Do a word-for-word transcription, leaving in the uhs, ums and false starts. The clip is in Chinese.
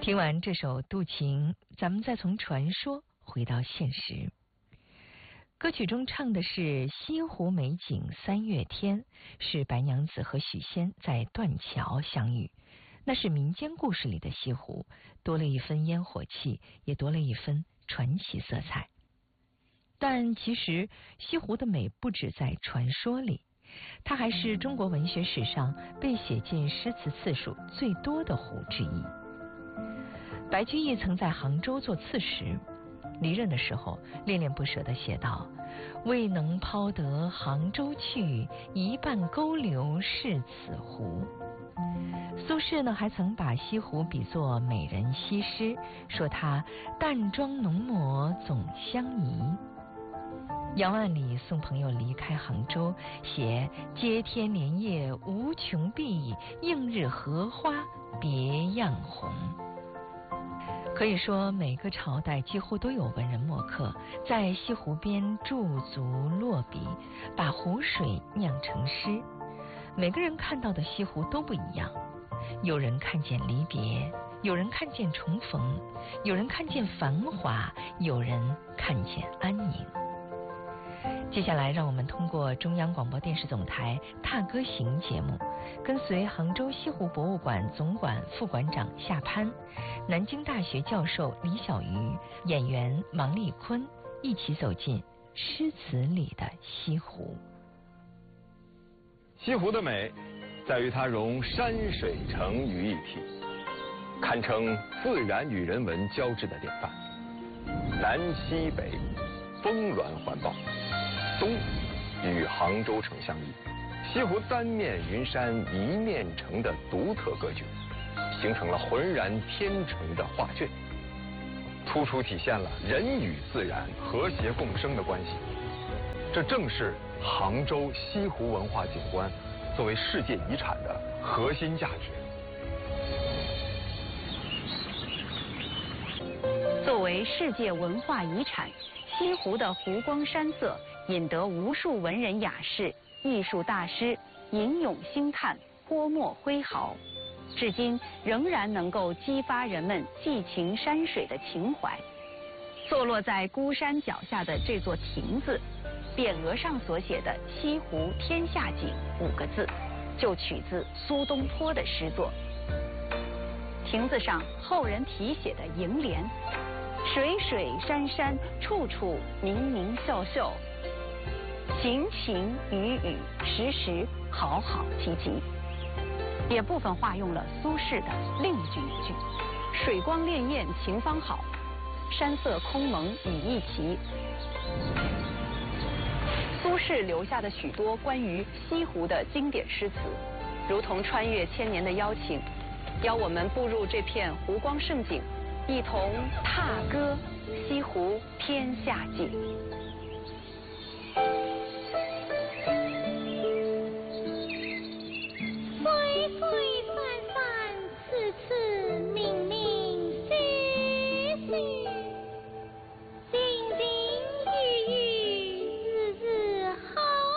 听完这首《渡情》，咱们再从传说回到现实。歌曲中唱的是西湖美景三月天，是白娘子和许仙在断桥相遇。那是民间故事里的西湖，多了一分烟火气，也多了一分传奇色彩。但其实西湖的美不止在传说里，它还是中国文学史上被写进诗词次数最多的湖之一。白居易曾在杭州做刺史，离任的时候恋恋不舍地写道：未能抛得杭州去，一半勾留是此湖。苏轼呢，还曾把西湖比作美人西施，说它淡妆浓抹总相宜。杨万里送朋友离开杭州，写接天莲叶无穷碧，映日荷花别样红。可以说每个朝代几乎都有文人墨客在西湖边驻足落笔，把湖水酿成诗。每个人看到的西湖都不一样，有人看见离别，有人看见重逢，有人看见繁华，有人看见安宁。接下来让我们通过中央广播电视总台踏歌行节目，跟随杭州西湖博物馆总馆副馆长夏攀、南京大学教授李小鱼、演员王丽坤一起走进诗词里的西湖。 西湖的美在于它融山水城于一体，堪称自然与人文交织的典范。南西北峰峦环抱，东与杭州城相依，西湖三面云山一面城的独特格局，形成了浑然天成的画卷，突出体现了人与自然和谐共生的关系。这正是杭州西湖文化景观作为世界遗产的核心价值。 作为世界文化遗产，西湖的湖光山色引得无数文人雅士、艺术大师吟咏兴叹，泼墨挥毫，至今仍然能够激发人们寄情山水的情怀。坐落在孤山脚下的这座亭子，匾额上所写的“西湖天下景”五个字，就取自苏东坡的诗作。亭子上后人题写的楹联：水水山山，处处明明秀秀，晴晴雨雨，时时好好积极。也部分化用了苏轼的另一句名句：水光潋滟晴方好，山色空蒙雨亦奇。苏轼留下的许多关于西湖的经典诗词，如同穿越千年的邀请，邀我们步入这片湖光胜景，一同踏歌西湖天下景。